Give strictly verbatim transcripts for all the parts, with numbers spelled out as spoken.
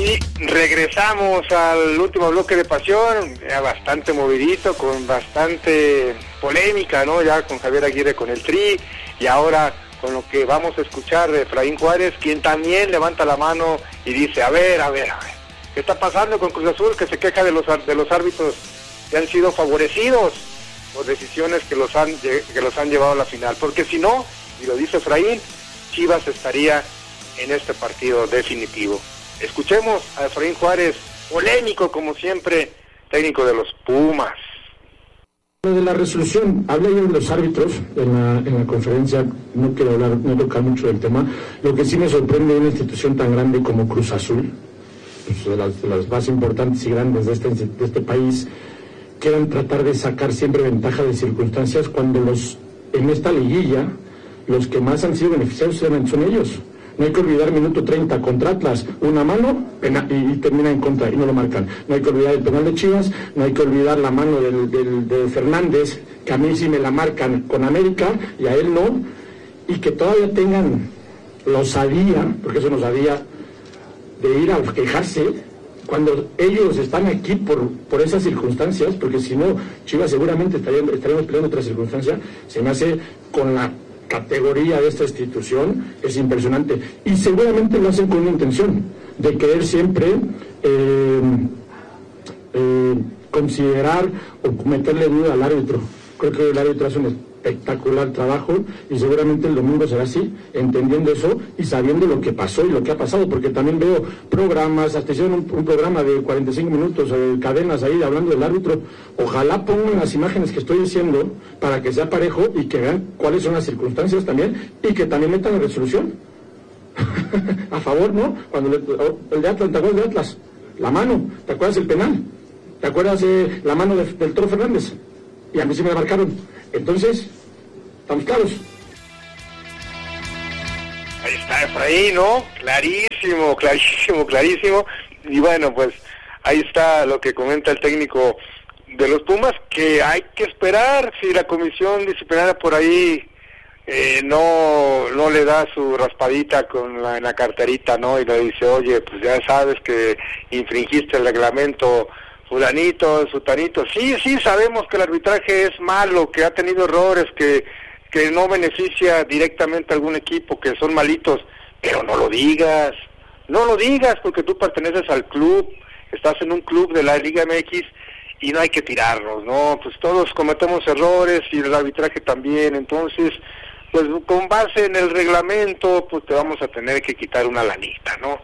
Y regresamos al último bloque de Pasión, ya bastante movidito, con bastante polémica, ¿no? Ya con Javier Aguirre con el Tri, y ahora con lo que vamos a escuchar de Efraín Juárez, quien también levanta la mano y dice, a ver, a ver, a ver, ¿qué está pasando con Cruz Azul? Que se queja de los de los árbitros que han sido favorecidos por decisiones que los han que los han llevado a la final, porque si no, y lo dice Efraín, Chivas estaría en este partido definitivo. Escuchemos a Efraín Juárez, polémico como siempre, técnico de los Pumas. Lo de la resolución, hablé yo de los árbitros en la, en la conferencia, no quiero hablar, no tocar mucho del tema. Lo que sí me sorprende de una institución tan grande como Cruz Azul, pues de, las, de las más importantes y grandes de este, de este país, quieran tratar de sacar siempre ventaja de circunstancias cuando los en esta liguilla los que más han sido beneficiados son ellos. No hay que olvidar minuto treinta contra Atlas, una mano pena, y, y termina en contra y no lo marcan. No hay que olvidar el penal de Chivas, no hay que olvidar la mano del, del, de Fernández, que a mí sí me la marcan con América y a él no, y que todavía tengan la osadía, porque eso nos osadía, de ir a quejarse cuando ellos están aquí por, por esas circunstancias, porque si no, Chivas seguramente estarían, estaríamos peleando otra circunstancia. Se me hace con la categoría de esta institución, es impresionante, y seguramente lo hacen con una intención de querer siempre eh, eh, considerar o meterle duda al árbitro. Creo que el árbitro hace un espectacular trabajo y seguramente el domingo será así, entendiendo eso y sabiendo lo que pasó y lo que ha pasado, porque también veo programas, hasta hicieron un, un programa de cuarenta y cinco minutos, eh, cadenas ahí hablando del árbitro. Ojalá pongan las imágenes que estoy diciendo para que sea parejo y que vean cuáles son las circunstancias también y que también metan la resolución a favor, ¿no? Cuando le, el de Atlas, ¿te acuerdas de Atlas? La mano, ¿te acuerdas del penal? ¿Te acuerdas de la mano de, del Toro Fernández? Y a mí sí me la marcaron. Entonces, estamos claros. Ahí está Efraín, ¿no? Clarísimo, clarísimo, clarísimo. Y bueno, pues ahí está lo que comenta el técnico de los Pumas, que hay que esperar si la comisión disciplinaria por ahí eh, no no le da su raspadita con la, en la carterita, ¿no? Y le dice, oye, pues ya sabes que infringiste el reglamento fulanito, sutanito. Sí, sí, sabemos que el arbitraje es malo, que ha tenido errores, que, que no beneficia directamente a algún equipo, que son malitos, pero no lo digas, no lo digas, porque tú perteneces al club, estás en un club de la Liga M X y no hay que tirarnos, ¿no? Pues todos cometemos errores y el arbitraje también, entonces, pues con base en el reglamento, pues te vamos a tener que quitar una lanita, ¿no?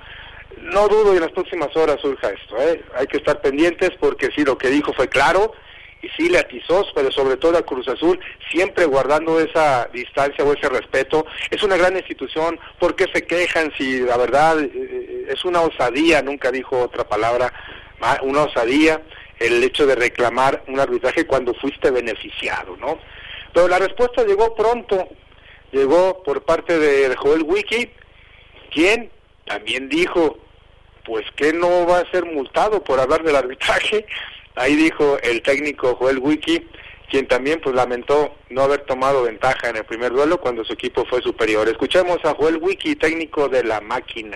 No dudo que en las próximas horas surja esto, ¿eh? Hay que estar pendientes porque sí, lo que dijo fue claro y sí le atizó, pero sobre todo a Cruz Azul, siempre guardando esa distancia o ese respeto. Es una gran institución, ¿por qué se quejan si la verdad eh, es una osadía? Nunca dijo otra palabra, una osadía el hecho de reclamar un arbitraje cuando fuiste beneficiado, ¿no? Pero la respuesta llegó pronto, llegó por parte de Joel Wiki, quien también dijo, pues que no va a ser multado por hablar del arbitraje. Ahí dijo el técnico Joel Wiki, quien también pues lamentó no haber tomado ventaja en el primer duelo cuando su equipo fue superior. Escuchemos a Joel Wiki, técnico de la máquina.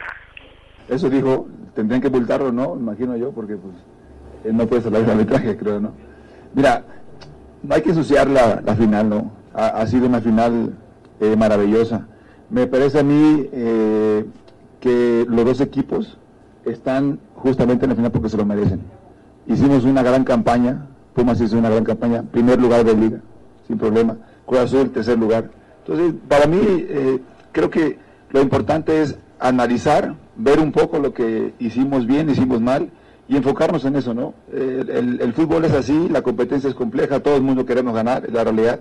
Eso dijo, tendrían que multarlo, ¿no? Imagino yo, porque pues él no puede hablar del arbitraje, creo, ¿no? Mira, no hay que ensuciar la, la final, ¿no? Ha, ha sido una final eh, maravillosa. Me parece a mí eh, que los dos equipos están justamente en la final porque se lo merecen. Hicimos una gran campaña, Pumas hizo una gran campaña, primer lugar de liga, sin problema, Cruz Azul, tercer lugar. Entonces, para mí, eh, creo que lo importante es analizar, ver un poco lo que hicimos bien, hicimos mal, y enfocarnos en eso, ¿no? El, el, el fútbol es así, la competencia es compleja, todo el mundo queremos ganar, es la realidad,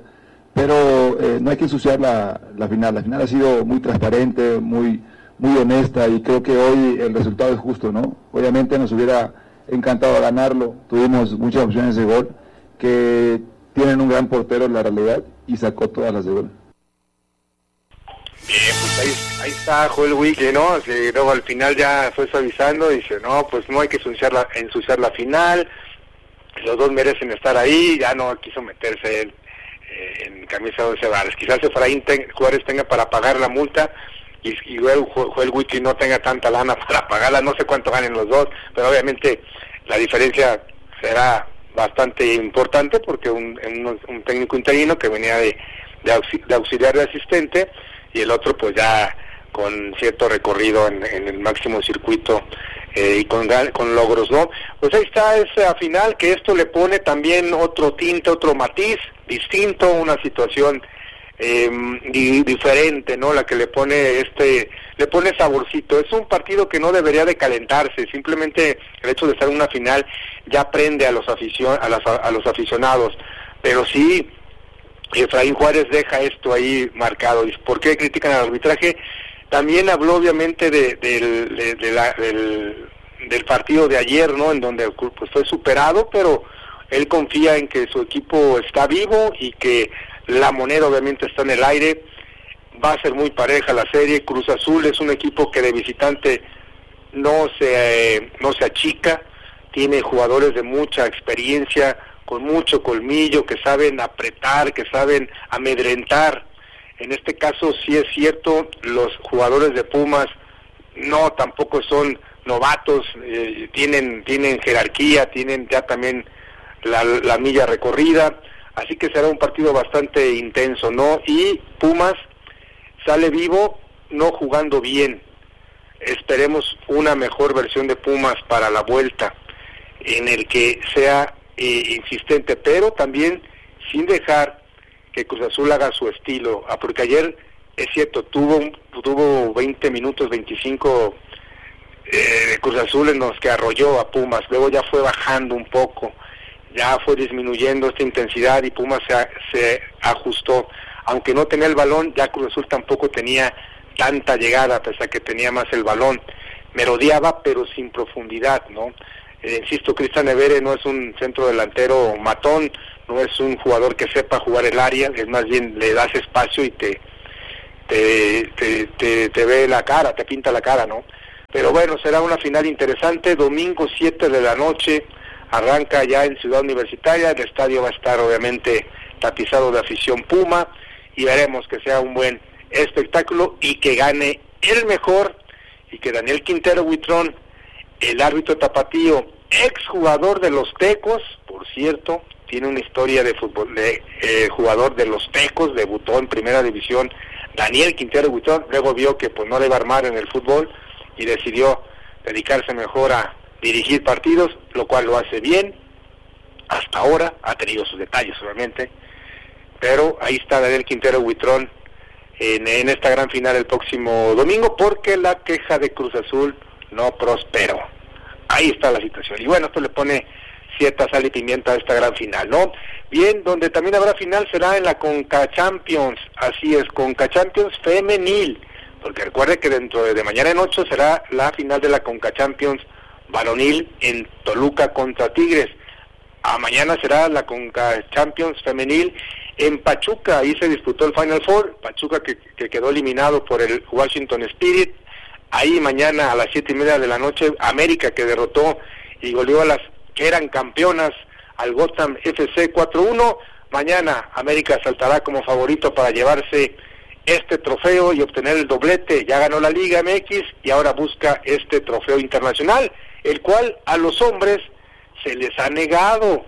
pero eh, no hay que ensuciar la, la final. La final ha sido muy transparente, muy muy honesta, y creo que hoy el resultado es justo, ¿no? Obviamente nos hubiera encantado ganarlo, tuvimos muchas opciones de gol, que tienen un gran portero en la realidad, y sacó todas las de gol. Bien, pues ahí, ahí está Joel Wiki, ¿no? Que luego al final ya fue suavizando y dice, no, pues no hay que ensuciar la, ensuciar la final, los dos merecen estar ahí, ya no quiso meterse él eh, en camisa de once varas. Quizás Efraín ten, Juárez tenga para pagar la multa, y, y luego Joel Wheatley no tenga tanta lana para pagarla, no sé cuánto ganen los dos, pero obviamente la diferencia será bastante importante porque un, un, un técnico interino que venía de, de, auxi, de auxiliar de asistente y el otro pues ya con cierto recorrido en, en el máximo circuito eh, y con, con logros, ¿no? Pues ahí está esa final, que esto le pone también otro tinte, otro matiz distinto, una situación eh, di, diferente, ¿no? La que le pone este, le pone saborcito. Es un partido que no debería de calentarse, simplemente el hecho de estar en una final ya prende a los aficion, a, las, a los aficionados, pero sí Efraín Juárez deja esto ahí marcado. ¿Y por qué critican al arbitraje? También habló obviamente de, de, de, de la, del, del partido de ayer, ¿no? En donde pues, fue superado, pero él confía en que su equipo está vivo y que la moneda obviamente está en el aire. Va a ser muy pareja la serie. Cruz Azul es un equipo que de visitante no se, eh, no se achica, tiene jugadores de mucha experiencia, con mucho colmillo, que saben apretar, que saben amedrentar. En este caso sí es cierto, los jugadores de Pumas no tampoco son novatos, eh, tienen tienen jerarquía, tienen ya también la, la milla recorrida, así que será un partido bastante intenso, ¿no? Y Pumas sale vivo, no jugando bien. Esperemos una mejor versión de Pumas para la vuelta, en el que sea eh, insistente, pero también sin dejar que Cruz Azul haga su estilo, ah, porque ayer, es cierto, tuvo tuvo veinte minutos, veinticinco eh, de Cruz Azul en los que arrolló a Pumas, luego ya fue bajando un poco, ya fue disminuyendo esta intensidad y Pumas se, se ajustó, aunque no tenía el balón, ya Cruz Azul tampoco tenía tanta llegada, a pesar que tenía más el balón, merodeaba pero sin profundidad, ¿no? Eh, insisto, Cristian Evere no es un centro delantero matón, no es un jugador que sepa jugar el área, es más bien le das espacio y te te, te, te, te ve la cara, te pinta la cara, ¿no? Pero bueno, será una final interesante, domingo siete de la noche, arranca ya en Ciudad Universitaria, el estadio va a estar obviamente tapizado de afición Puma, y veremos que sea un buen espectáculo y que gane el mejor, y que Daniel Quintero Huitrón, el árbitro tapatío, exjugador de los Tecos, por cierto, tiene una historia de fútbol, de eh, jugador de los Tecos, debutó en primera división, Daniel Quintero Huitrón, luego vio que pues no le iba a armar en el fútbol y decidió dedicarse mejor a dirigir partidos, lo cual lo hace bien, hasta ahora, ha tenido sus detalles obviamente, pero ahí está Daniel Quintero Huitrón en, en esta gran final el próximo domingo, porque la queja de Cruz Azul no prosperó. Ahí está la situación. Y bueno, esto le pone cierta sal y pimienta a esta gran final, ¿no? Bien, donde también habrá final será en la Conca Champions. Así es, Conca Champions femenil. Porque recuerde que dentro de, de mañana en ocho será la final de la Conca Champions varonil en Toluca contra Tigres. A mañana será la Conca Champions femenil en Pachuca. Ahí se disputó el Final Four. Pachuca que, que quedó eliminado por el Washington Spirit. Ahí mañana a las siete y media de la noche, América que derrotó y goleó a las que eran campeonas al Gotham F C cuatro uno. Mañana América saltará como favorito para llevarse este trofeo y obtener el doblete. Ya ganó la Liga M X y ahora busca este trofeo internacional, el cual a los hombres se les ha negado.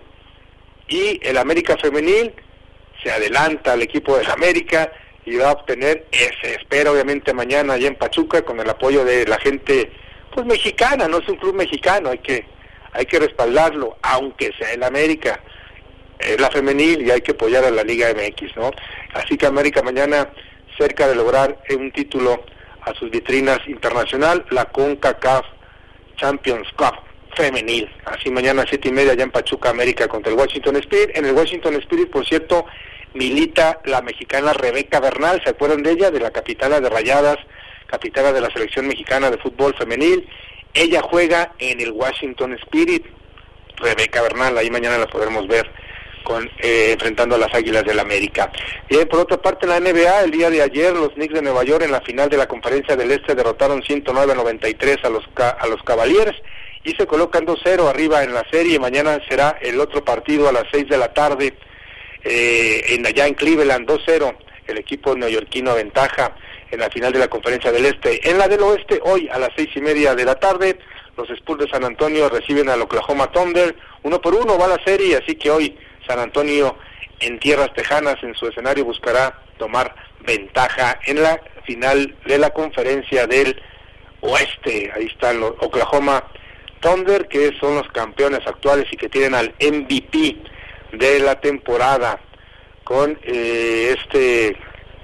Y el América femenil se adelanta al equipo del América y va a obtener, se espera obviamente mañana allá en Pachuca con el apoyo de la gente pues mexicana, no es un club mexicano, hay que hay que respaldarlo, aunque sea el América, es la femenil y hay que apoyar a la Liga M X, ¿no? Así que América mañana cerca de lograr un título a sus vitrinas internacional, la CONCACAF Champions Cup femenil. Así mañana a siete y media allá en Pachuca, América contra el Washington Spirit. En el Washington Spirit, por cierto, milita la mexicana Rebeca Bernal, ¿se acuerdan de ella? De la capitana de Rayadas, capitana de la selección mexicana de fútbol femenil. Ella juega en el Washington Spirit, Rebeca Bernal, ahí mañana la podremos ver con eh, enfrentando a las Águilas del América. Y por otra parte en la N B A, el día de ayer los Knicks de Nueva York en la final de la Conferencia del Este derrotaron ciento nueve a noventa y tres a los a los Cavaliers y se colocan dos cero arriba en la serie. Mañana será el otro partido a las seis de la tarde eh, en allá en Cleveland, dos cero, el equipo neoyorquino aventaja en la final de la Conferencia del Este. En la del Oeste, hoy a las seis y media de la tarde, los Spurs de San Antonio reciben al Oklahoma Thunder. Uno por uno va la serie, así que hoy San Antonio en tierras tejanas, en su escenario, buscará tomar ventaja en la final de la Conferencia del Oeste. Ahí están los Oklahoma Thunder, que son los campeones actuales y que tienen al M V P de la temporada, con eh, este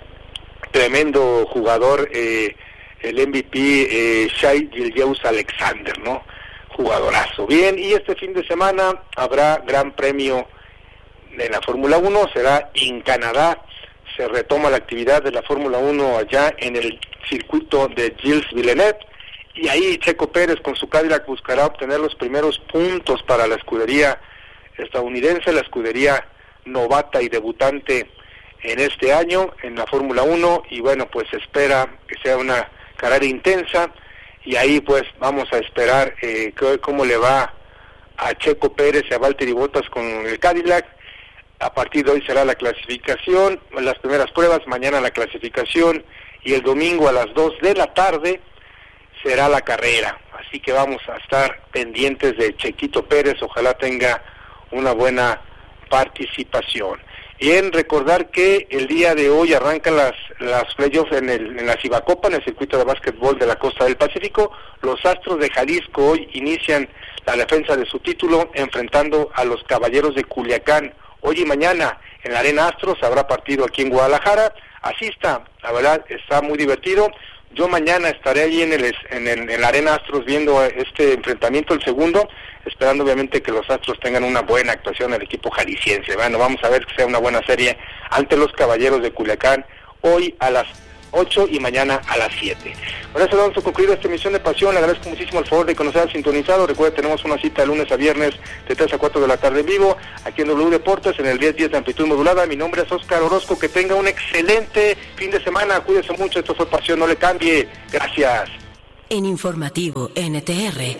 tremendo jugador, eh, el M V P, eh, Shai Gilgeous-Alexander, ¿no? Jugadorazo. Bien, y este fin de semana habrá Gran Premio en la Fórmula uno, será en Canadá. Se retoma la actividad de la Fórmula uno allá en el circuito de Gilles Villeneuve, y ahí Checo Pérez con su Cadillac buscará obtener los primeros puntos para la escudería estadounidense, la escudería novata y debutante en este año en la Fórmula uno, y bueno, pues se espera que sea una carrera intensa, y ahí pues vamos a esperar eh, cómo le va a Checo Pérez y a Valtteri Bottas con el Cadillac. A partir de hoy será la clasificación, las primeras pruebas, mañana la clasificación, y el domingo a las dos de la tarde será la carrera. Así que vamos a estar pendientes de Chequito Pérez, ojalá tenga una buena participación. Y en recordar que el día de hoy arrancan las las playoffs en, el, en la Cibacopa, en el circuito de básquetbol de la Costa del Pacífico. Los Astros de Jalisco hoy inician la defensa de su título enfrentando a los Caballeros de Culiacán. Hoy y mañana en la Arena Astros habrá partido aquí en Guadalajara. Asista, la verdad está muy divertido. Yo mañana estaré ahí en el en, el, en la Arena Astros viendo este enfrentamiento, el segundo, esperando obviamente que los Astros tengan una buena actuación el equipo jalisciense. Bueno, vamos a ver que sea una buena serie ante los Caballeros de Culiacán, hoy a las ocho y mañana a las siete. Con eso vamos a concluir esta emisión de Pasión. Le agradezco muchísimo el favor de que nos haya sintonizado. Recuerden, tenemos una cita de lunes a viernes de tres a cuatro de la tarde en vivo, aquí en W Deportes, en el diez diez de amplitud modulada. Mi nombre es Oscar Orozco. Que tenga un excelente fin de semana. Cuídese mucho. Esto fue Pasión. No le cambie. Gracias. En Informativo N T R.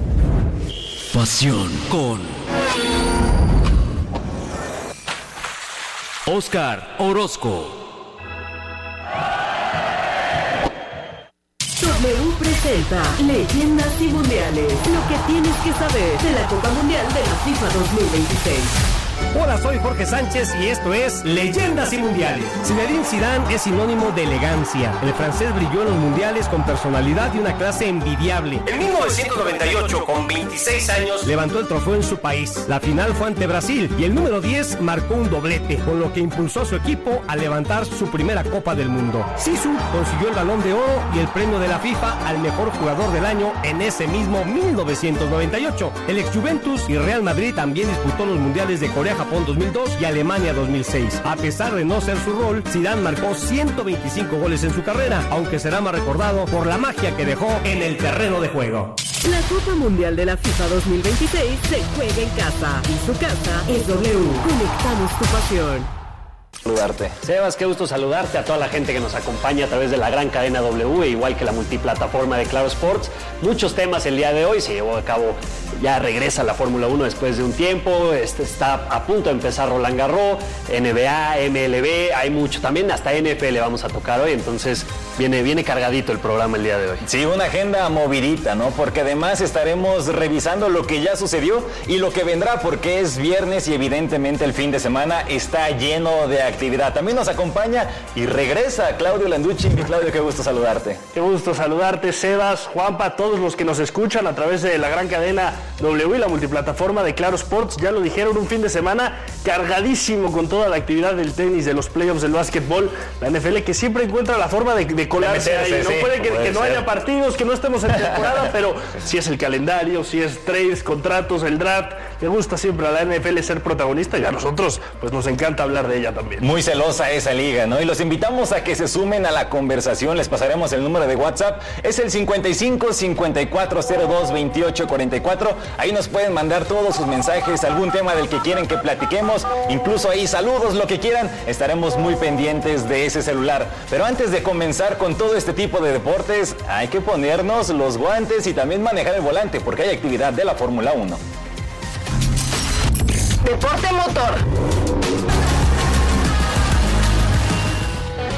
Pasión con Oscar Orozco. W presenta Leyendas y Mundiales. Lo que tienes que saber de la Copa Mundial de la FIFA dos mil veintiséis. Hola, soy Jorge Sánchez y esto es Leyendas y Mundiales. Zinedine Zidane es sinónimo de elegancia. El francés brilló en los mundiales con personalidad y una clase envidiable. En mil novecientos noventa y ocho, con veintiséis años, levantó el trofeo en su país. La final fue ante Brasil y el número diez marcó un doblete, con lo que impulsó a su equipo a levantar su primera Copa del Mundo. Zizou consiguió el Balón de Oro y el premio de la FIFA al mejor jugador del año en ese mismo mil novecientos noventa y ocho. El ex Juventus y Real Madrid también disputó los mundiales de Corea, Japón dos mil dos y Alemania dos mil seis. A pesar de no ser su rol, Zidane marcó ciento veinticinco goles en su carrera, aunque será más recordado por la magia que dejó en el terreno de juego. La Copa Mundial de la FIFA dos mil veintiséis se juega en casa y su casa es W. Conectamos tu pasión. Saludarte. Sebas, qué gusto saludarte, a toda la gente que nos acompaña a través de la gran cadena W, igual que la multiplataforma de Claro Sports. Muchos temas el día de hoy, se llevó a cabo, ya regresa la Fórmula uno después de un tiempo, este está a punto de empezar Roland Garros, N B A, M L B, hay mucho, también hasta N F L vamos a tocar hoy, entonces viene, viene cargadito el programa el día de hoy. Sí, una agenda movidita, ¿no? Porque además estaremos revisando lo que ya sucedió y lo que vendrá, porque es viernes y evidentemente el fin de semana está lleno de actividad. También nos acompaña y regresa Claudio Landucci. Claudio, qué gusto saludarte. Qué gusto saludarte, Sebas, Juanpa, todos los que nos escuchan a través de la gran cadena W y la multiplataforma de Claro Sports. Ya lo dijeron, un fin de semana cargadísimo con toda la actividad del tenis, de los playoffs del básquetbol, la N F L, que siempre encuentra la forma de, de colarse de meterse, ahí. No sí, puede que, puede que no haya partidos, que no estemos en temporada, pero si es el calendario, si es trades, contratos, el draft, le gusta siempre a la N F L ser protagonista y a nosotros pues nos encanta hablar de ella también. Muy celosa esa liga, ¿no? Y los invitamos a que se sumen a la conversación. Les pasaremos el número de WhatsApp. Es el cincuenta y cinco, cincuenta y cuatro, cero dos, veintiocho, cuarenta y cuatro. Ahí nos pueden mandar todos sus mensajes, algún tema del que quieren que platiquemos, incluso ahí saludos, lo que quieran. Estaremos muy pendientes de ese celular. Pero antes de comenzar con todo este tipo de deportes, hay que ponernos los guantes y también manejar el volante, porque hay actividad de la Fórmula uno. Deporte motor.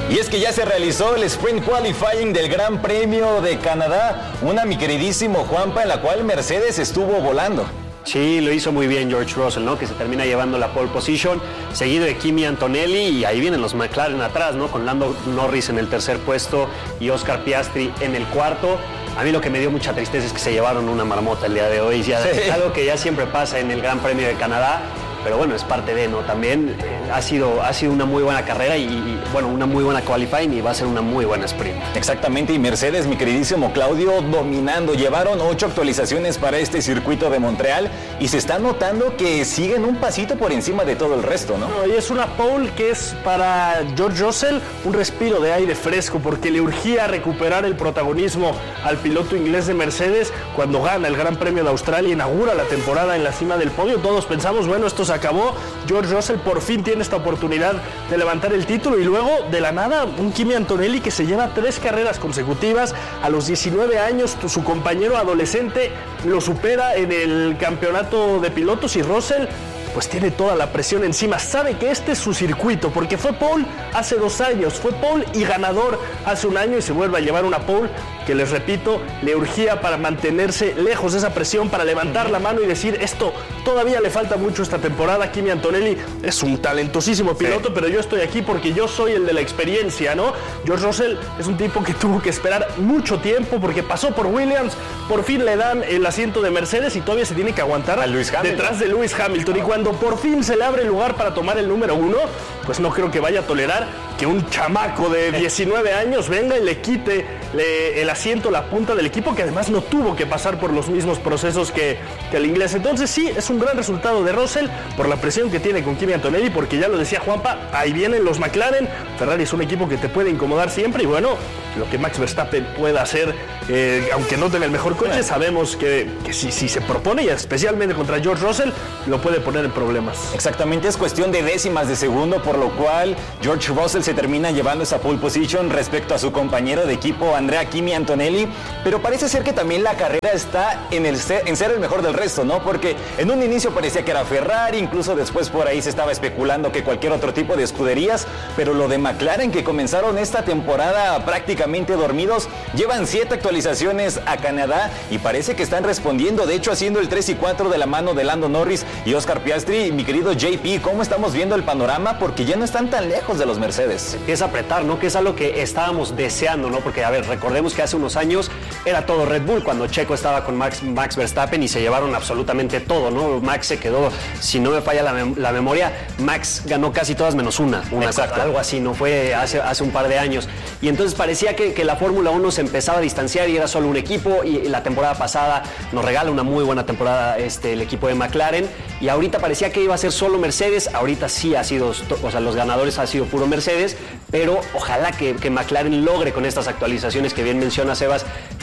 Y es que ya se realizó el Sprint Qualifying del Gran Premio de Canadá, una, mi queridísimo Juanpa, en la cual Mercedes estuvo volando. Sí, lo hizo muy bien George Russell, ¿no? Que se termina llevando la pole position, seguido de Kimi Antonelli, y ahí vienen los McLaren atrás, ¿no? Con Lando Norris en el tercer puesto y Oscar Piastri en el cuarto. A mí lo que me dio mucha tristeza es que se llevaron una marmota el día de hoy, ya, sí. Es algo que ya siempre pasa en el Gran Premio de Canadá. Pero bueno, es parte de, ¿no? También eh, ha, sido, ha sido una muy buena carrera y, y, bueno, una muy buena qualifying y va a ser una muy buena sprint. Exactamente, y Mercedes, mi queridísimo Claudio, dominando. Llevaron ocho actualizaciones para este circuito de Montreal y se está notando que siguen un pasito por encima de todo el resto, ¿no? No, y es una pole que es para George Russell un respiro de aire fresco, porque le urgía recuperar el protagonismo al piloto inglés de Mercedes cuando gana el Gran Premio de Australia, inaugura la temporada en la cima del podio. Todos pensamos, bueno, esto se acabó, George Russell por fin tiene esta oportunidad de levantar el título, y luego de la nada un Kimi Antonelli que se lleva tres carreras consecutivas a los diecinueve años. Su compañero adolescente lo supera en el campeonato de pilotos y Russell pues tiene toda la presión encima, sabe que este es su circuito, porque fue pole hace dos años, fue pole y ganador hace un año y se vuelve a llevar una pole que, les repito, le urgía para mantenerse lejos de esa presión, para levantar la mano y decir, esto todavía le falta mucho esta temporada. Kimi Antonelli es un talentosísimo piloto, sí, pero yo estoy aquí porque yo soy el de la experiencia, ¿no? George Russell es un tipo que tuvo que esperar mucho tiempo porque pasó por Williams, por fin le dan el asiento de Mercedes y todavía se tiene que aguantar detrás de Lewis Hamilton, y cuando por fin se le abre el lugar para tomar el número uno, pues no creo que vaya a tolerar que un chamaco de diecinueve años venga y le quite le, el asiento, la punta del equipo, que además no tuvo que pasar por los mismos procesos que, que el inglés. Entonces sí, es un gran resultado de Russell por la presión que tiene con Kimi Antonelli, porque ya lo decía Juanpa, ahí vienen los McLaren. Ferrari es un equipo que te puede incomodar siempre, y bueno, lo que Max Verstappen pueda hacer, eh, aunque no tenga el mejor coche, sabemos que, que si, si se propone, y especialmente contra George Russell, lo puede poner en problemas. Exactamente, es cuestión de décimas de segundo, por lo cual George Russell se termina llevando esa pole position respecto a su compañero de equipo Andrea Kimi Antonelli, pero parece ser que también la carrera está en, el ser, en ser el mejor del resto, ¿no? Porque en un inicio parecía que era Ferrari, incluso después por ahí se estaba especulando que cualquier otro tipo de escuderías, pero lo de McLaren, que comenzaron esta temporada prácticamente dormidos, llevan siete actualizaciones a Canadá y parece que están respondiendo, de hecho haciendo el tres y cuatro de la mano de Lando Norris y Oscar Piastri. Mi querido J P, ¿cómo estamos viendo el panorama? Porque ya no están tan lejos de los Mercedes. Empieza a apretar, ¿no? Que es algo que estábamos deseando, ¿no? Porque, a ver, recordemos que hace unos años era todo Red Bull, cuando Checo estaba con Max, Max Verstappen, y se llevaron absolutamente todo, ¿no? Max se quedó, si no me falla la, mem- la memoria, Max ganó casi todas menos una, una Exacto. algo así, ¿no? Fue hace, hace un par de años. Y entonces parecía que, que la Fórmula uno se empezaba a distanciar y era solo un equipo, y, y la temporada pasada nos regala una muy buena temporada este, el equipo de McLaren, y ahorita parecía que iba a ser solo Mercedes. Ahorita sí ha sido, o sea, los ganadores ha sido puro Mercedes, pero ojalá que, que McLaren logre con estas actualizaciones que bien menciona Sebas,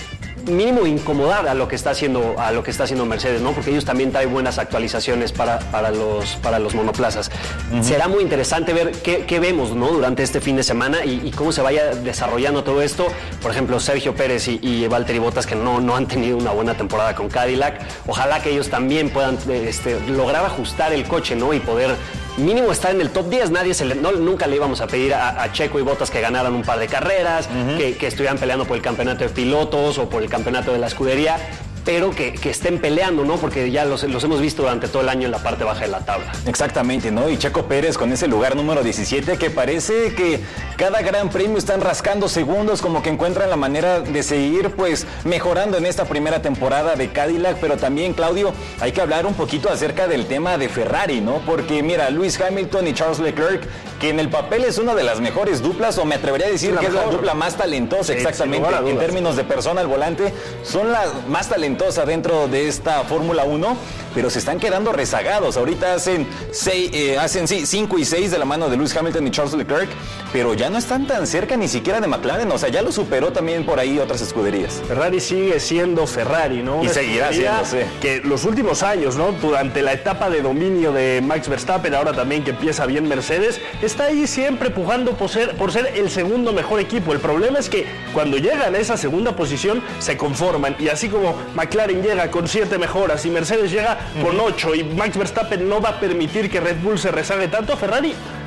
mínimo incomodar a lo que está haciendo a lo que está haciendo Mercedes, ¿no? Porque ellos también traen buenas actualizaciones para, para los para los monoplazas. Uh-huh. Será muy interesante ver qué, qué vemos, ¿no? Durante este fin de semana y, y cómo se vaya desarrollando todo esto. Por ejemplo, Sergio Pérez y, y Valtteri Bottas, que no, no han tenido una buena temporada con Cadillac. Ojalá que ellos también puedan este, lograr ajustar el coche, ¿no? Y poder mínimo estar en el top diez. Nadie se le, no, nunca le íbamos a pedir a, a Checo y Bottas que ganaran un par de carreras, uh-huh, que, que estuvieran peleando por el campeonato de pilotos o por el campeonato de la escudería, pero que, que estén peleando, ¿no? Porque ya los, los hemos visto durante todo el año en la parte baja de la tabla. Exactamente, ¿no? Y Checo Pérez con ese lugar número diecisiete, que parece que cada gran premio están rascando segundos, como que encuentran la manera de seguir, pues, mejorando en esta primera temporada de Cadillac. Pero también, Claudio, hay que hablar un poquito acerca del tema de Ferrari, ¿no? Porque, mira, Lewis Hamilton y Charles Leclerc, que en el papel es una de las mejores duplas, o me atrevería a decir la que mejor. Es la dupla más talentosa, sí, exactamente, en términos de persona al volante, son las más talentosas dentro de esta Fórmula uno, pero se están quedando rezagados. Ahorita hacen seis, eh, hacen sí, cinco y seis de la mano de Lewis Hamilton y Charles Leclerc, pero ya no están tan cerca ni siquiera de McLaren, o sea, ya lo superó también por ahí otras escuderías. Ferrari sigue siendo Ferrari, ¿no? Una y seguirá siendo, sí. Que los últimos años, ¿no? Durante la etapa de dominio de Max Verstappen, ahora también que empieza bien Mercedes, está ahí siempre pujando por ser, por ser el segundo mejor equipo. El problema es que cuando llegan a esa segunda posición se conforman, y así como McLaren llega con siete mejoras y Mercedes llega uh-huh. con ocho, y Max Verstappen no va a permitir que Red Bull se rezague tanto, Ferrari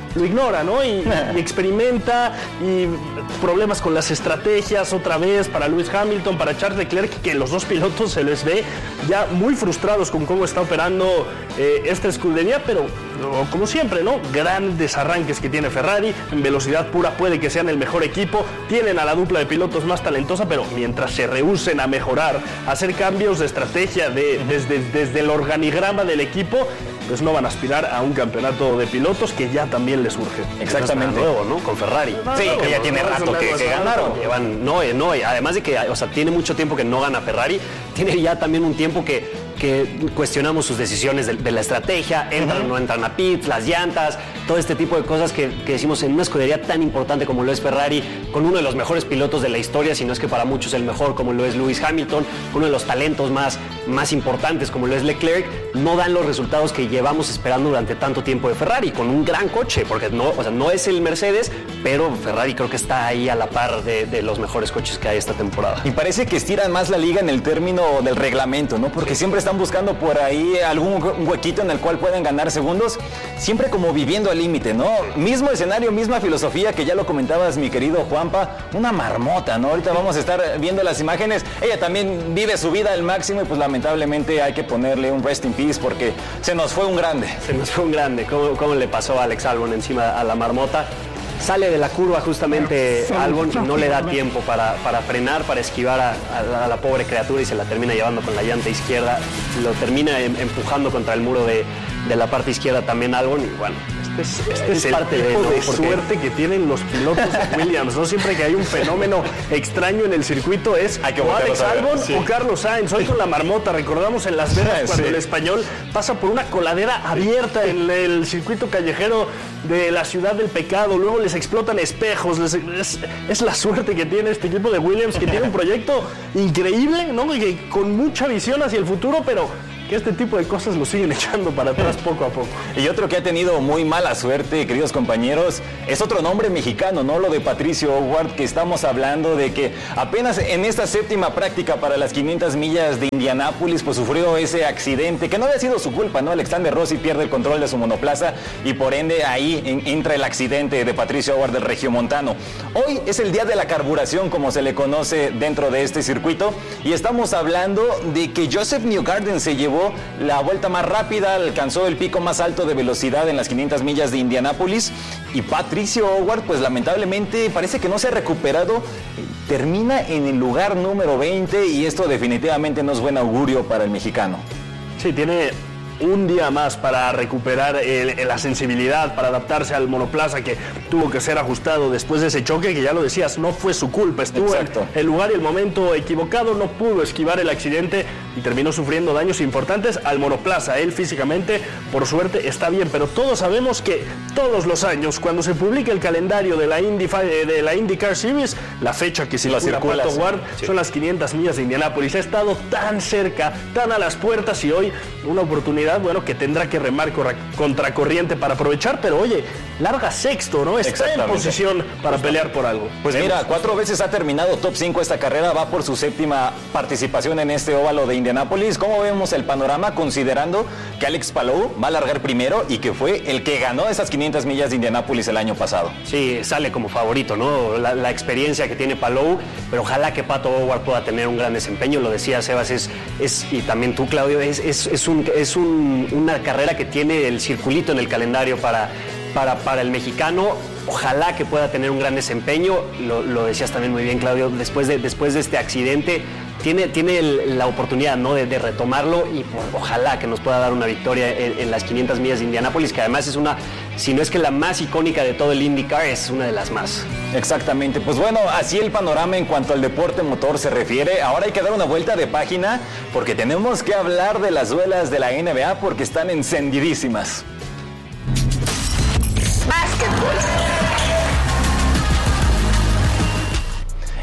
lo ignora, ¿no? Y, y experimenta, y problemas con las estrategias otra vez para Lewis Hamilton, para Charles Leclerc, que los dos pilotos se les ve ya muy frustrados con cómo está operando eh, esta escudería, pero como siempre, ¿no? Grandes arranques que tiene Ferrari, en velocidad pura puede que sean el mejor equipo, tienen a la dupla de pilotos más talentosa, pero mientras se rehúsen a mejorar, a hacer cambios de estrategia de, desde, desde el organigrama del equipo, pues no van a aspirar a un campeonato de pilotos que ya también les urge. Exactamente. Nuevo, ¿no? Con Ferrari. Sí, no, que ya tiene no, rato no, que, no, que no, ganaron. no. Llevan, no, no, además de que, o sea, tiene mucho tiempo que no gana Ferrari, tiene ya también un tiempo que que cuestionamos sus decisiones de, de la estrategia, entran o uh-huh. no entran a pits, las llantas, todo este tipo de cosas que, que decimos en una escudería tan importante como lo es Ferrari, con uno de los mejores pilotos de la historia, si no es que para muchos el mejor, como lo es Lewis Hamilton, con uno de los talentos más, más importantes como lo es Leclerc, no dan los resultados que llevamos esperando durante tanto tiempo de Ferrari, con un gran coche, porque no, o sea, no es el Mercedes, pero Ferrari creo que está ahí a la par de, de los mejores coches que hay esta temporada. Y parece que estiran más la liga en el término del reglamento, ¿no? Porque siempre están buscando por ahí algún huequito en el cual puedan ganar segundos, siempre como viviendo al límite, ¿no? Mismo escenario, misma filosofía que ya lo comentabas, mi querido Juanpa, una marmota, ¿no? Ahorita vamos a estar viendo las imágenes, ella también vive su vida al máximo y pues lamentablemente hay que ponerle un rest in peace porque se nos fue un grande. Se nos fue un grande, ¿cómo, cómo le pasó a Alex Albon encima a la marmota? Sale de la curva justamente Albon, no le da tiempo para, para frenar, para esquivar a, a, la, a la pobre criatura y se la termina llevando con la llanta izquierda, lo termina em, empujando contra el muro de, de la parte izquierda también Albon y bueno, este es, este es, es parte el tipo de, ¿no? de Porque... suerte que tienen los pilotos de Williams, ¿no? Siempre que hay un fenómeno extraño en el circuito es hay que o Alex Albon sí. o Carlos Sainz, hoy con la marmota, recordamos en Las Vegas cuando sí. el español pasa por una coladera abierta en el circuito callejero de la ciudad del pecado, luego les explotan espejos, les, es, es la suerte que tiene este equipo de Williams, que tiene un proyecto increíble, ¿no? Y que, con mucha visión hacia el futuro, pero que este tipo de cosas lo siguen echando para atrás poco a poco. Y otro que ha tenido muy mala suerte, queridos compañeros, es otro nombre mexicano, ¿no? Lo de Patricio O'Ward, que estamos hablando de que apenas en esta séptima práctica para las quinientas millas de Indianápolis, pues sufrió ese accidente, que no había sido su culpa, ¿no? Alexander Rossi pierde el control de su monoplaza y por ende ahí en, entra el accidente de Patricio O'Ward del regiomontano. Hoy es el día de la carburación, como se le conoce dentro de este circuito, y estamos hablando de que Joseph Newgarden se llevó la vuelta más rápida, alcanzó el pico más alto de velocidad en las quinientas millas de Indianápolis y Patricio O'Ward pues lamentablemente parece que no se ha recuperado, termina en el lugar número veinte y esto definitivamente no es buen augurio para el mexicano. Sí, tiene un día más para recuperar el, la sensibilidad, para adaptarse al monoplaza que tuvo que ser ajustado después de ese choque, que ya lo decías, no fue su culpa, estuvo Exacto. en el lugar y el momento equivocado, no pudo esquivar el accidente y terminó sufriendo daños importantes al monoplaza. Él físicamente, por suerte, está bien, pero todos sabemos que todos los años, cuando se publica el calendario de la, Indy, de la IndyCar Series, la fecha que circula Pato O'Ward sí. son las quinientas millas de Indianápolis. Ha estado tan cerca, tan a las puertas y hoy una oportunidad bueno, que tendrá que remar contracorriente para aprovechar, pero oye, larga sexto, ¿no? Está en posición para Justo. pelear por algo. Pues ¿Vemos? Mira, cuatro veces ha terminado top cinco esta carrera, va por su séptima participación en este óvalo de Indianápolis. ¿Cómo vemos el panorama considerando que Alex Palou va a largar primero y que fue el que ganó esas quinientas millas de Indianápolis el año pasado? Sí, sale como favorito, ¿no? La, la experiencia que tiene Palou, pero ojalá que Pato O'Ward pueda tener un gran desempeño, lo decía Sebas, es, es y también tú, Claudio, es, es, es un... Es un una carrera que tiene el circulito en el calendario para, para, para el mexicano. Ojalá que pueda tener un gran desempeño, lo, lo decías también muy bien, Claudio, después de, después de este accidente tiene, tiene el, la oportunidad, ¿no? de, de retomarlo y por, ojalá que nos pueda dar una victoria en, en las quinientas millas de Indianápolis, que además es una, si no es que la más icónica de todo el IndyCar, es una de las más. Exactamente, pues bueno, así el panorama en cuanto al deporte motor se refiere. Ahora hay que dar una vuelta de página porque tenemos que hablar de las duelas de la N B A porque están encendidísimas.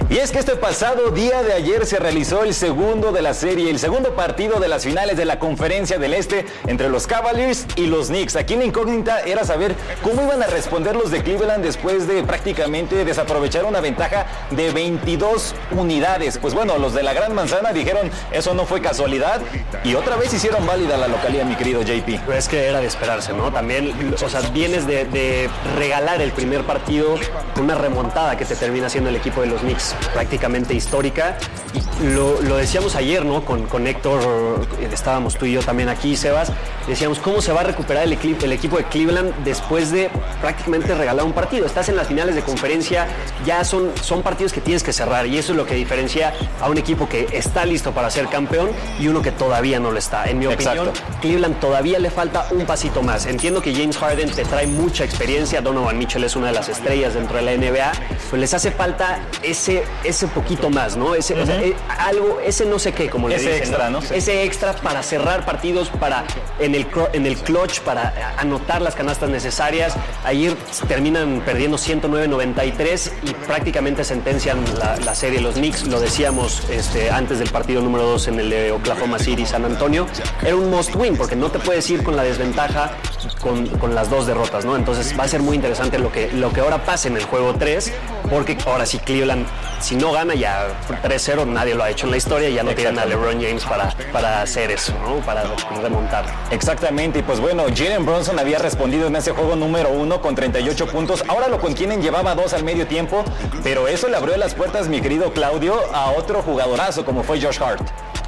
Y es que este pasado día de ayer se realizó el segundo de la serie, el segundo partido de las finales de la Conferencia del Este entre los Cavaliers y los Knicks. Aquí la incógnita era saber cómo iban a responder los de Cleveland después de prácticamente desaprovechar una ventaja de veintidós unidades. Pues bueno, los de la Gran Manzana dijeron eso no fue casualidad y otra vez hicieron válida la localía, mi querido J P. Pero es que era de esperarse, ¿no? También, o sea, vienes de, de regalar el primer partido con una remontada que te termina haciendo el equipo de los Knicks prácticamente histórica. Y lo, lo decíamos ayer, ¿no? Con, con Héctor, estábamos tú y yo también aquí, Sebas. Decíamos, ¿cómo se va a recuperar el, equi- el equipo de Cleveland después de prácticamente regalar un partido? Estás en las finales de conferencia, ya son, son partidos que tienes que cerrar y eso es lo que diferencia a un equipo que está listo para ser campeón y uno que todavía no lo está. En mi opinión, Exacto. Cleveland todavía le falta un pasito más. Entiendo que James Harden te trae mucha experiencia, Donovan Mitchell es una de las estrellas dentro de la N B A, pues les hace falta ese, ese poquito más, ¿no? Ese, uh-huh. o sea, eh, algo, ese no sé qué, como le ese dicen, extra, ¿no? ¿no? Ese extra para cerrar partidos, para en el, en el clutch, para anotar las canastas necesarias. Ayer terminan perdiendo ciento nueve a noventa y tres y prácticamente sentencian la, la serie los Knicks. Lo decíamos este, antes del partido número dos en el de Oklahoma City, San Antonio. Era un must win porque no te puedes ir con la desventaja con, con las dos derrotas, ¿no? Entonces va a ser muy interesante lo que, lo que ahora pase en el juego tres, porque ahora sí Cleveland, si no gana ya tres cero, nadie lo ha hecho en la historia y ya no tienen a LeBron James para, para hacer eso, ¿no? Para remontar. Exactamente, y pues bueno, Jalen Brunson había respondido en ese juego número uno con treinta y ocho puntos, ahora lo contienen, llevaba dos al medio tiempo, pero eso le abrió las puertas, mi querido Claudio, a otro jugadorazo como fue Josh Hart.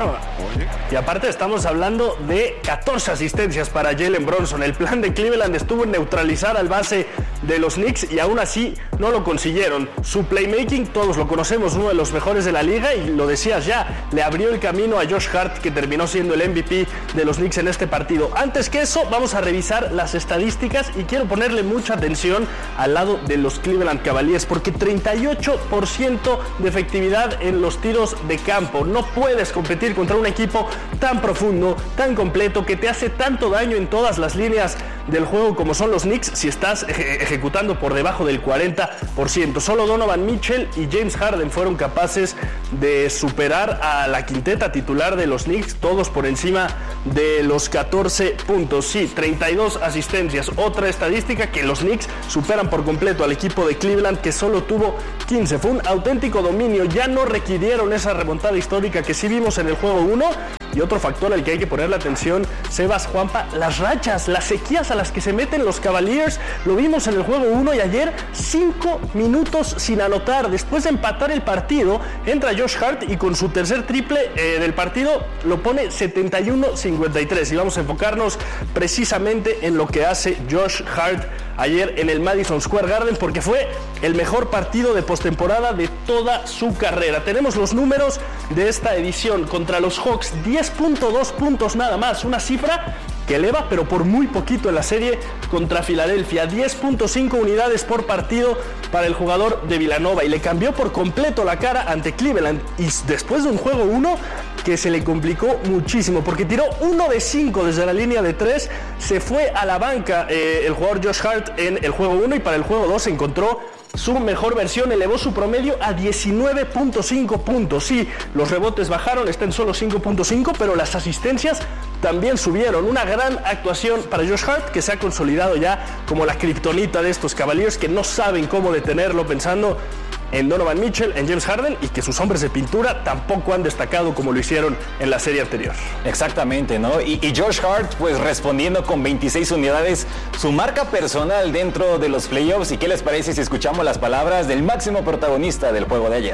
Y aparte estamos hablando de catorce asistencias para Jalen Brunson. El plan de Cleveland estuvo en neutralizar al base de los Knicks y aún así no lo consiguieron. Su playmaking, todos lo conocemos, uno de los mejores de la liga y lo decías ya, le abrió el camino a Josh Hart, que terminó siendo el M V P de los Knicks en este partido. Antes que eso, vamos a revisar las estadísticas y quiero ponerle mucha atención al lado de los Cleveland Cavaliers porque treinta y ocho por ciento de efectividad en los tiros de campo. No puedes competir contra un equipo tan profundo, tan completo, que te hace tanto daño en todas las líneas del juego como son los Knicks si estás eje- ejecutando por debajo del cuarenta por ciento. Solo Donovan Mitchell y James Harden fueron capaces de superar a la quinteta titular de los Knicks, todos por encima de los catorce puntos. Sí, treinta y dos asistencias. Otra estadística que los Knicks superan por completo al equipo de Cleveland, que solo tuvo quince. Fue un auténtico dominio. Ya no requirieron esa remontada histórica que sí vimos en el juego uno. Y otro factor al que hay que ponerle atención, Sebas, Juanpa, las rachas, las sequías a las que se meten los Cavaliers. Lo vimos en el juego uno y ayer cinco minutos sin anotar. Después de empatar el partido, entra Josh Hart y con su tercer triple eh, del partido lo pone setenta y uno a cincuenta y tres. Y vamos a enfocarnos precisamente en lo que hace Josh Hart ayer en el Madison Square Garden, porque fue el mejor partido de postemporada de toda su carrera. Tenemos los números de esta edición. Contra los Hawks, diez punto dos puntos nada más, una cifra que eleva, pero por muy poquito en la serie contra Filadelfia. diez punto cinco unidades por partido para el jugador de Villanova y le cambió por completo la cara ante Cleveland. Y después de un juego uno que se le complicó muchísimo porque tiró uno de cinco desde la línea de tres, se fue a la banca eh, el jugador Josh Hart en el juego uno y para el juego dos encontró su mejor versión, elevó su promedio a diecinueve punto cinco puntos. Sí, los rebotes bajaron, está en solo cinco punto cinco, pero las asistencias también subieron. Una gran actuación para Josh Hart, que se ha consolidado ya como la kriptonita de estos Cavaliers, que no saben cómo detenerlo, pensando en Donovan Mitchell, en James Harden, y que sus hombres de pintura tampoco han destacado como lo hicieron en la serie anterior. Exactamente, ¿no? Y, y Josh Hart, pues respondiendo con veintiséis unidades, su marca personal dentro de los playoffs. ¿Y qué les parece si escuchamos las palabras del máximo protagonista del juego de ayer?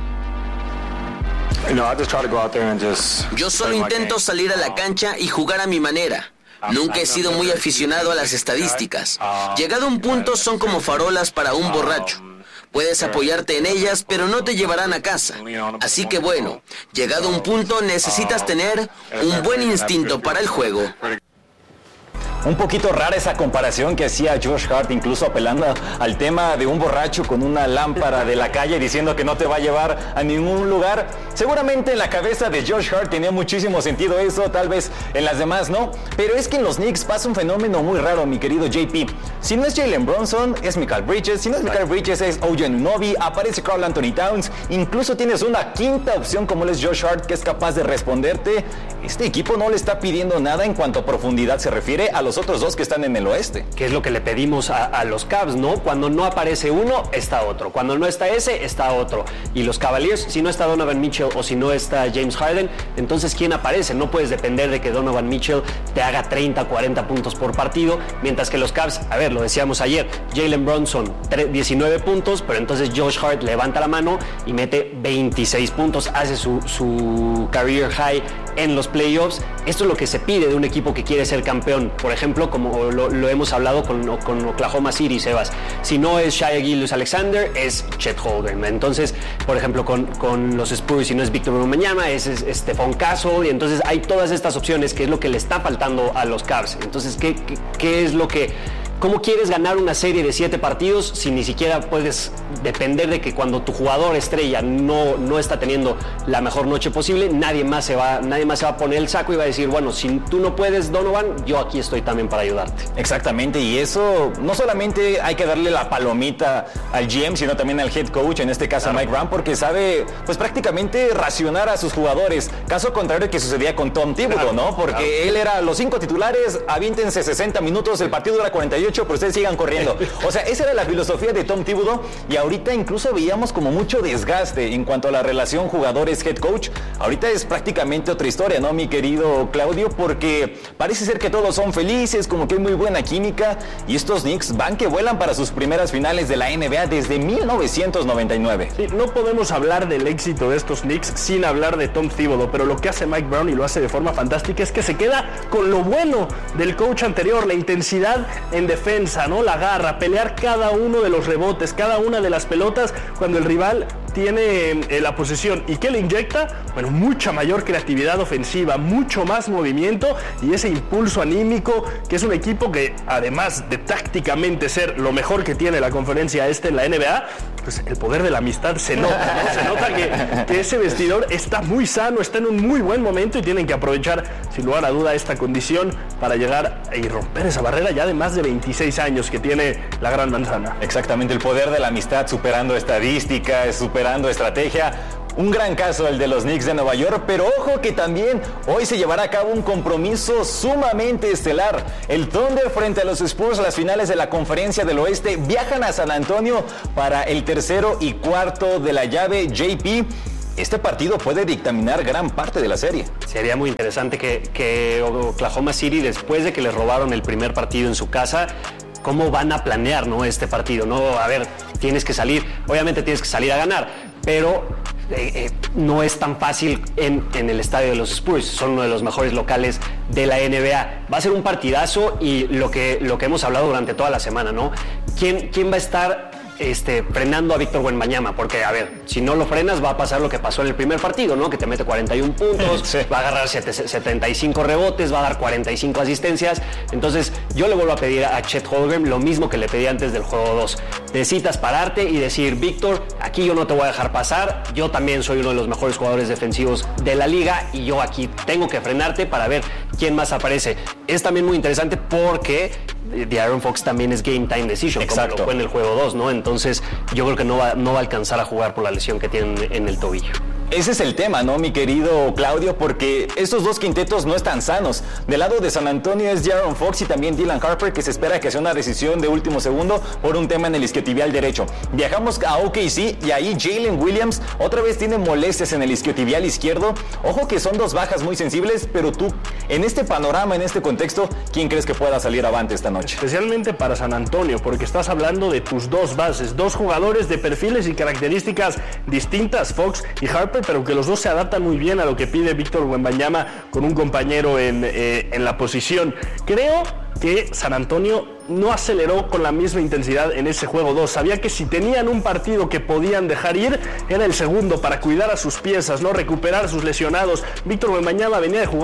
Yo solo intento salir a la cancha y jugar a mi manera. Nunca he sido muy aficionado a las estadísticas. Llegado a un punto son como farolas para un borracho. Puedes apoyarte en ellas, pero no te llevarán a casa. Así que bueno, llegado a un punto necesitas tener un buen instinto para el juego. Un poquito rara esa comparación que hacía Josh Hart, incluso apelando al tema de un borracho con una lámpara de la calle diciendo que no te va a llevar a ningún lugar. Seguramente en la cabeza de Josh Hart tenía muchísimo sentido eso, tal vez en las demás no. Pero es que en los Knicks pasa un fenómeno muy raro, mi querido J P. Si no es Jalen Brunson, es Mikal Bridges. Si no es Mikal Bridges, es O G Anunoby. Aparece Karl Anthony Towns. Incluso tienes una quinta opción como él es Josh Hart, que es capaz de responderte. Este equipo no le está pidiendo nada en cuanto a profundidad se refiere a los otros dos que están en el oeste. Que es lo que le pedimos a, a los Cavs, ¿no? Cuando no aparece uno, está otro. Cuando no está ese, está otro. Y los Cavaliers, si no está Donovan Mitchell o si no está James Harden, entonces ¿quién aparece? No puedes depender de que Donovan Mitchell te haga treinta, cuarenta puntos por partido, mientras que los Cavs, a ver, lo decíamos ayer, Jalen Brunson, diecinueve puntos, pero entonces Josh Hart levanta la mano y mete veintiséis puntos, hace su, su career high en los playoffs. Esto es lo que se pide de un equipo que quiere ser campeón. Por ejemplo, como lo, lo hemos hablado con, con Oklahoma City, Sebas. Si no es Shai Gilgeous-Alexander, es Chet Holmgren. Entonces, por ejemplo, con, con los Spurs, si no es Victor Wembanyama, es, es, es Stephon Castle. Y entonces hay todas estas opciones, que es lo que le está faltando a los Cavs. Entonces, ¿qué, qué, qué es lo que... ¿Cómo quieres ganar una serie de siete partidos si ni siquiera puedes depender de que cuando tu jugador estrella no, no está teniendo la mejor noche posible, nadie más se va, nadie más se va a poner el saco y va a decir, bueno, si tú no puedes, Donovan, yo aquí estoy también para ayudarte? Exactamente, y eso no solamente hay que darle la palomita al G M, sino también al head coach, en este caso a Mike Brown, porque sabe pues prácticamente racionar a sus jugadores, caso contrario que sucedía con Tom Thibodeau, ¿no? Porque claro, él era los cinco titulares, aviéntense sesenta minutos, el partido dura cuarenta y ocho, pero ustedes sigan corriendo. O sea, esa era la filosofía de Tom Thibodeau, y ahorita incluso veíamos como mucho desgaste en cuanto a la relación jugadores-head coach. Ahorita es prácticamente otra historia, ¿no, mi querido Claudio? Porque parece ser que todos son felices, como que hay muy buena química, y estos Knicks van que vuelan para sus primeras finales de la N B A desde mil novecientos noventa y nueve. Sí, no podemos hablar del éxito de estos Knicks sin hablar de Tom Thibodeau, pero lo que hace Mike Brown, y lo hace de forma fantástica, es que se queda con lo bueno del coach anterior, la intensidad en defensa, ¿no? La garra, pelear cada uno de los rebotes, cada una de las pelotas cuando el rival tiene eh, la posesión. ¿Y qué le inyecta? Bueno, mucha mayor creatividad ofensiva, mucho más movimiento y ese impulso anímico, que es un equipo que, además de tácticamente ser lo mejor que tiene la conferencia este en la N B A, pues el poder de la amistad se nota, ¿no? Se nota que, que ese vestidor está muy sano, está en un muy buen momento, y tienen que aprovechar, sin lugar a duda, esta condición para llegar y romper esa barrera ya de más de veintiséis años que tiene la Gran Manzana. Exactamente, el poder de la amistad superando estadística, superando estrategia. Un gran caso el de los Knicks de Nueva York, pero ojo que también hoy se llevará a cabo un compromiso sumamente estelar. El Thunder frente a los Spurs, las finales de la Conferencia del Oeste, viajan a San Antonio para el tercero y cuarto de la llave. J P, este partido puede dictaminar gran parte de la serie. Sería muy interesante que, que Oklahoma City, después de que les robaron el primer partido en su casa, cómo van a planear, ¿no?, este partido. No, a ver, tienes que salir, obviamente tienes que salir a ganar, pero eh, eh, no es tan fácil en, en el estadio de los Spurs. Son uno de los mejores locales de la N B A. Va a ser un partidazo, y lo que, lo que hemos hablado durante toda la semana, ¿no? ¿Quién, quién va a estar Este, frenando a Victor Wembanyama? Porque, a ver, si no lo frenas va a pasar lo que pasó en el primer partido, ¿no? Que te mete cuarenta y uno puntos, sí, va a agarrar setenta y cinco rebotes, va a dar cuarenta y cinco asistencias. Entonces, yo le vuelvo a pedir a Chet Holmgren lo mismo que le pedí antes del juego dos. Necesitas pararte y decir, Víctor, aquí yo no te voy a dejar pasar, yo también soy uno de los mejores jugadores defensivos de la liga, y yo aquí tengo que frenarte para ver quién más aparece. Es también muy interesante porque de Aaron Fox también es game time decision. Exacto, como lo fue en el juego dos, ¿no? Entonces yo creo que no va, no va a alcanzar a jugar por la lesión que tiene en el tobillo. Ese es el tema, ¿no, mi querido Claudio? Porque estos dos quintetos no están sanos. Del lado de San Antonio es Aaron Fox y también Dylan Harper, que se espera que sea una decisión de último segundo por un tema en el isquiotibial derecho. Viajamos a O K C y ahí Jalen Williams otra vez tiene molestias en el isquiotibial izquierdo. Ojo que son dos bajas muy sensibles, pero tú, en este panorama, en este contexto, ¿quién crees que pueda salir avante esta noche? Especialmente para San Antonio, porque estás hablando de tus dos bases, dos jugadores de perfiles y características distintas, Fox y Harper, pero que los dos se adaptan muy bien a lo que pide Víctor Wembanyama con un compañero en, eh, en la posición. Creo que San Antonio no aceleró con la misma intensidad en ese juego dos. Sabía que si tenían un partido que podían dejar ir, era el segundo, para cuidar a sus piezas, no recuperar a sus lesionados. Víctor Wembanyama venía de jugar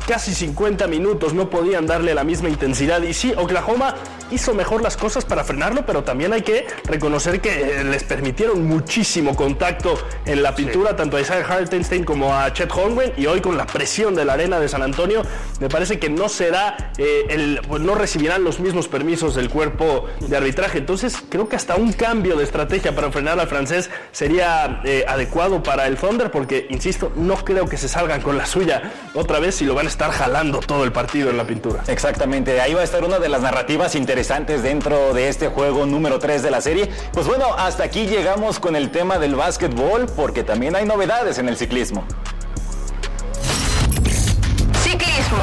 casi cincuenta minutos, no podían darle la misma intensidad. Y sí, Oklahoma hizo mejor las cosas para frenarlo, pero también hay que reconocer que les permitieron muchísimo contacto en la pintura, sí. tanto a Isaiah Hartenstein como a Chet Holmgren, y hoy con la presión de la arena de San Antonio, me parece que no será, eh, el, pues no recibirán los mismos permisos del cuerpo de arbitraje. Entonces creo que hasta un cambio de estrategia para frenar al francés sería eh, adecuado para el Thunder, porque, insisto, no creo que se salgan con la suya otra vez si lo van a estar jalando todo el partido en la pintura. Exactamente, ahí va a estar una de las narrativas interesantes dentro de este juego número tres de la serie. Pues bueno, hasta aquí llegamos con el tema del básquetbol, porque también hay novedades en el ciclismo. Ciclismo.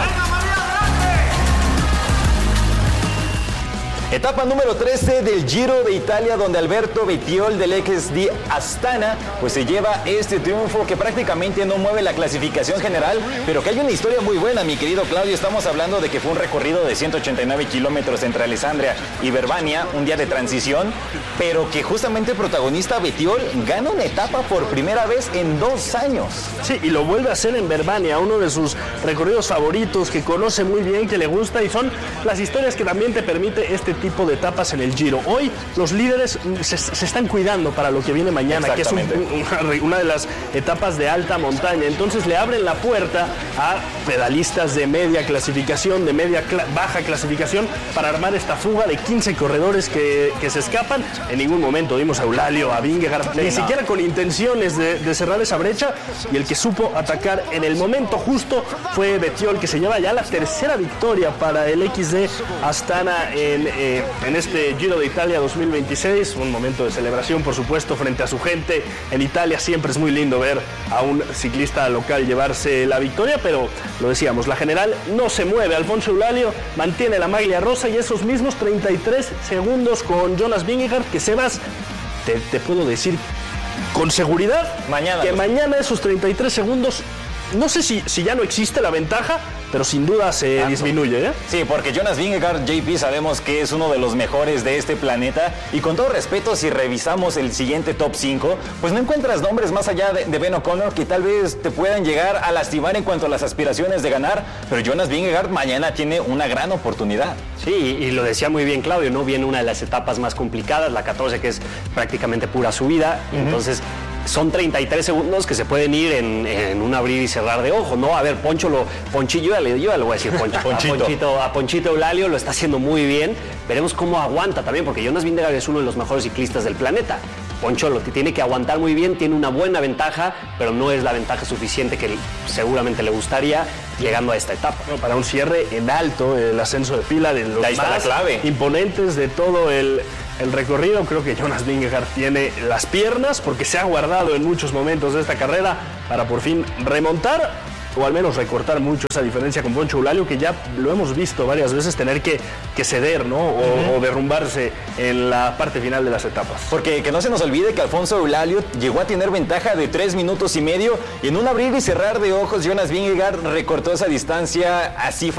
Etapa número trece del Giro de Italia, donde Alberto Bettiol del X D Astana pues se lleva este triunfo que prácticamente no mueve la clasificación general, pero que hay una historia muy buena, mi querido Claudio. Estamos hablando de que fue un recorrido de ciento ochenta y nueve kilómetros entre Alessandria y Verbania, un día de transición, pero que justamente el protagonista Bettiol gana una etapa por primera vez en dos años. Sí, y lo vuelve a hacer en Verbania, uno de sus recorridos favoritos, que conoce muy bien, que le gusta, y son las historias que también te permite este tipo de etapas en el Giro. Hoy los líderes se, se están cuidando para lo que viene mañana, que es un, una, una de las etapas de alta montaña. Entonces le abren la puerta a pedalistas de media clasificación, de media cl- baja clasificación, para armar esta fuga de quince corredores que, que se escapan. En ningún momento vimos a Eulalio, a Vingegaard, sí, ni no. siquiera con intenciones de, de cerrar esa brecha, y el que supo atacar en el momento justo fue Bettiol, que se lleva ya la tercera victoria para el X D Astana en eh, en este Giro de Italia dos mil veintiséis. Un momento de celebración, por supuesto, frente a su gente. En Italia siempre es muy lindo ver a un ciclista local llevarse la victoria, pero lo decíamos, la general no se mueve. Alfonso Eulalio mantiene la maglia rosa y esos mismos treinta y tres segundos con Jonas Vingegaard, que Sebas, te, te puedo decir con seguridad mañana, que los... mañana esos treinta y tres segundos, no sé si, si ya no existe la ventaja, pero sin duda se ah, disminuye, ¿eh? Sí, porque Jonas Vingegaard, J P, sabemos que es uno de los mejores de este planeta, y con todo respeto, si revisamos el siguiente top cinco, pues no encuentras nombres más allá de, de Ben O'Connor que tal vez te puedan llegar a lastimar en cuanto a las aspiraciones de ganar, pero Jonas Vingegaard mañana tiene una gran oportunidad. Sí, y lo decía muy bien Claudio, ¿no? Viene una de las etapas más complicadas, la catorce, que es prácticamente pura subida, uh-huh. entonces... son treinta y tres segundos que se pueden ir en, en un abrir y cerrar de ojo, ¿no? A ver, Poncho, lo, Ponchillo, yo ya le, yo ya le voy a decir Poncho, Ponchito. A, Ponchito, a Ponchito Eulalio lo está haciendo muy bien. Veremos cómo aguanta también, porque Jonas Vingegaard es uno de los mejores ciclistas del planeta. Poncho lo tiene que aguantar muy bien, tiene una buena ventaja, pero no es la ventaja suficiente que seguramente le gustaría llegando a esta etapa. No, para un cierre en alto, el ascenso de pila de los más imponentes de todo el... el recorrido, creo que Jonas Vingegaard tiene las piernas, porque se ha guardado en muchos momentos de esta carrera para por fin remontar, o al menos recortar mucho esa diferencia con Poncho Eulalio, que ya lo hemos visto varias veces tener que, que ceder, ¿no? O, uh-huh. o derrumbarse en la parte final de las etapas. Porque que no se nos olvide que Alfonso Eulalio llegó a tener ventaja de tres minutos y medio, y en un abrir y cerrar de ojos Jonas Vingegaard recortó esa distancia. Así fue